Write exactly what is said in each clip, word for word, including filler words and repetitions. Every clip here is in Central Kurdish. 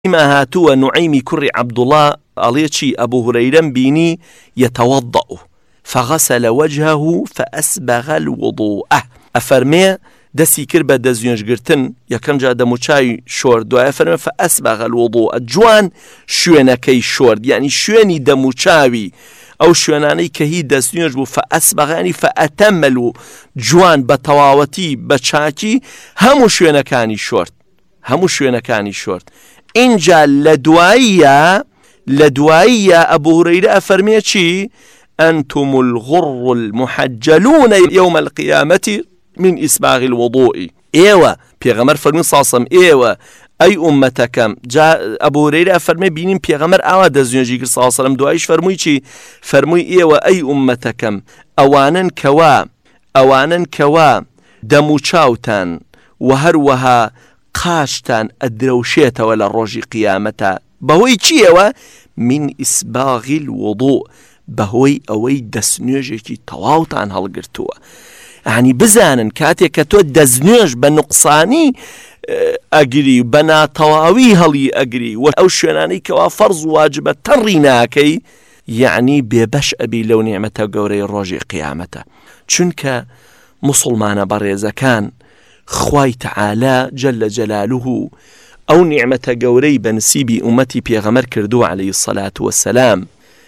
ما هاتوا نعيمي كري عبد الله عليشي أبو هريرة بيني يتوضأ فغسل وجهه فأسبغ الوضوء أفرمي دسي كربة دزيونج قرتن يكم جا دموچاي شورد دو أفرمي فأسبغ الوضوء جوان شوينة كي شورد يعني شويني دموچاوي أو شويناني كهي دزيونج بو فأسبغ يعني فأتملو جوان بتواوتي بچاكي همو شوينة كاني شورد همو شوينة كاني شورد إنجا لدوائية لدوائية أبو هريرة أفرمي چي أنتم الغر المحجلون يوم القيامة من إسباغ الوضوء إيوة بيغمر فرمي صاصم إيوة أي أمتكم جاء أبو هريرة فرمي بينين بيغمر أوا دزيونجي صلى الله عليه وسلم دعايش فرمي چي فرمي إيوة أي أمتكم أوانا كوا أوانا كوا دمو چاوتان وهروها قاشتان الدروشيت ولا الروجي قيامتا بهوي چيوة من إسباغ الوضوء بهوي أوي دسنوجي تواوتان هالقرتوه يعني بزانن كاتيك تو دزنوج بنقصاني أجري بنا تواوي هلي أجري أو شناني كوا فرض واجب تريناكي يعني ببش أبي لو نعمته قوري الروجي قيامته چونك مسلمان بريزا كان خواي تعالى جل جلاله أو نعمة قوري بنسيبي أمتي بيغمر كردو عليه الصلاة والسلام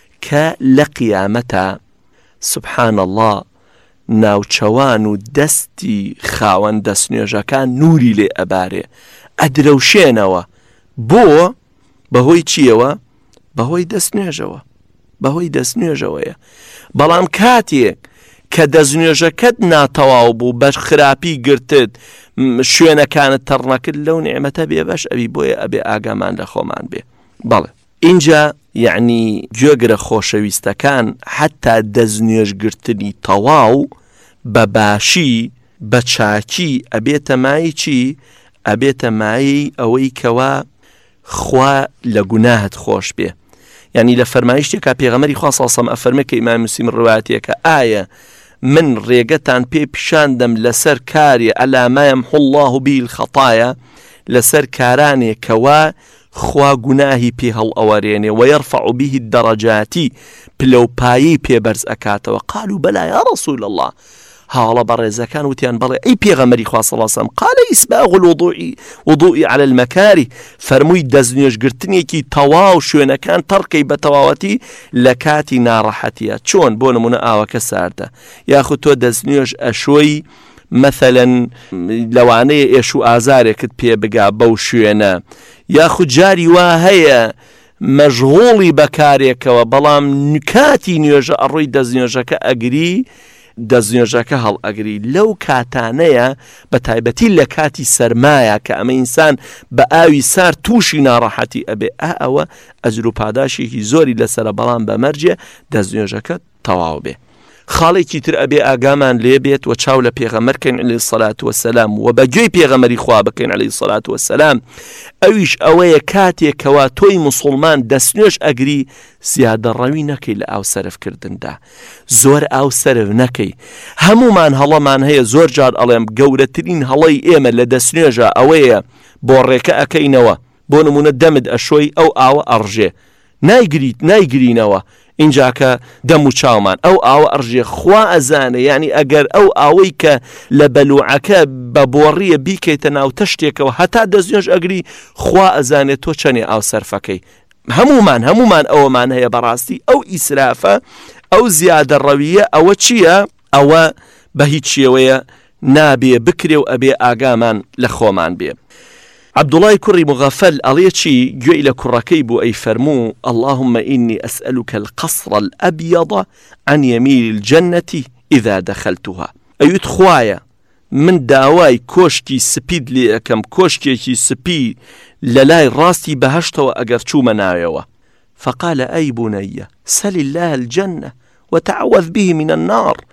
كلقيامته سبحان الله ناوچەوان و دەستی خاوەن دەستنوێژەکان نوری لێ ئەبارێ ئەدرەوشێنەوە بۆ بەهۆی چیەوە بەهۆی دەستنوێژەوە بەهۆی دەستنوێژەوەیە بەڵام کاتێک کە دەستنوێژەکەت ناتەواو بوو بە خراپی گرتت شوێنەکانت تەڕ نەکرد لەو نیعمەتە بێبەش ئەبی بۆیە ئەبێ ئاگامان لە خۆمان بێ بەڵێ اینجا يعني جوگرە خۆشەویستەکان حتا دەستنوێژگرتنی تەواو بەباشی بەچاکی ئەبێتە مای چی ئەبێتە مای ئەوەی کەوا خوا لە گوناهت خۆش بێ يعني لە فەرمایشتێکا پێغەمبەری خوا صلی الله علیه و سلم ئەفەرمێ کە ئیمام موسلیم ڕوایەتێکە ئایا من ڕێگەتان پێ پیشاندەم لەسەر کاری ئەلا ما یمحو الله به الخطايا لەسەر کارانێ کەوا خوا گوناهی پێ هەڵ ئەوەرێنێ ويرفع به الدرجات پلەپایی پێبەرز ئەکاتەوە قالوا بلا يا رسول الله هاڵە بەڕێزەکان وتیان بەڵێ ئەی پێغەمبەری خوا صلی الله علیه و سلم قال إسباغ الوضوء وضوء على المكاره فەرمووی دەستنوێژگرتنێکی تەواو شوێنەکان تەڕکەی بە تەواوەتی لە کاتی ناڕەحەتیە چۆن بۆ نمونە ئاوەکە ساردە یاخود تۆ دەستنوێژ ئەشۆی مثلا لەوانەیە ئێش و ئازارێکت پێ بگا بەو شوێنە یاخود جاری وا هەیە مەشغوڵی بەکارێکەوە بەڵام کاتی نوێژە ئەڕۆی دەستنوێژەکە ئەگری دەستنوێژەکە هەڵ ئەگری لەو کاتانەیە بە تایبەتی لە کاتی سەرمایە کە ئەمە ئینسان بە ئاوی سار تووشی ناڕەحەتی ئەبێ ئا ئەوە ئەجر و پاداشێکی زۆری لەسرە بەڵام بەمەرجێ دەستنوێژەکە تەواو بێ خاڵێکی تر ئەبێ ئاگامان لێ بێت و چاو لە پێغەمبەر بکەین عەلەیهی السەڵات وەسەلام و بەگوێی پێغەمبەری خوا بکەین عەلەیهی السەڵات وەسەلام ئەویش ئەوەیە کاتێکەوە تۆی موسڵمان دەستنوێژ ئەگری زیادە ڕەوی نەکەی لە ئاو سەرفکردندا زۆر ئاو سەرف نەکەی هەمومان هەڵەمان هەیە زۆر جار ئەڵێم گەورەترین هەڵەی ئێمە لە دەستنوێژە ئەوەیە بۆ ڕێکە ئەکەینەوە بۆ نمونە دەمت ئەشۆی ئەو ئاوە ئەڕژێ نایگریت نایگرینەوە اینجاکە دەم و چاومان ئەو ئاوە ئەڕژێ خوا ئەزانە یعنی ئەگەر ئەو ئاوەی کە لە بەلوعەکە بە بۆڕیە بیکەیتە ناو تەشتێکەوە هەتا دەستنوێژ ئەگری خوا ئەزانێت تۆ چەندێ ئاو سەرفەکەی هەمومان هەمومان ئەوەمان هەیە بەڕاستی ئەو ئیسرافە ئەو زیادە ڕەویە ئەوە چییە ئەوە بە هیچ شێوەیە نابێ بکرێ و ئەبێ ئاگامان لە خۆمان بێ عبد الله كري مغفل أليتشي جئل كركيب أي فرمو اللهم إني أسألك القصر الأبيض عن يمين الجنة إذا دخلتها أيت خوايا من داواي كوشتي سبيد لي كم كوشتي سبيد للاي راستي بهشت وأجرتشو منايوا فقال أي بني سل الله الجنة وتعوذ به من النار